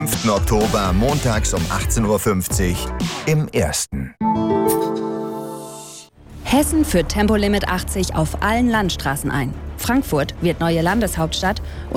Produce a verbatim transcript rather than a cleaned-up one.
fünften Oktober, montags um achtzehn Uhr fünfzig im Ersten. Hessen führt Tempolimit achtzig auf allen Landstraßen ein. Frankfurt wird neue Landeshauptstadt